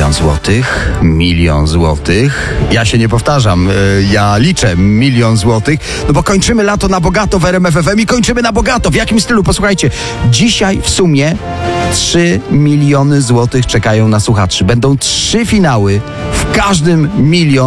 złotych, 1 000 000 złotych. Ja się nie powtarzam, ja liczę 1 000 000 złotych, no bo kończymy lato na bogato w RMF FM i kończymy na bogato. W jakim stylu? Posłuchajcie, dzisiaj w sumie 3 miliony złotych czekają na słuchaczy. Będą 3 finały, w każdym 1 000 000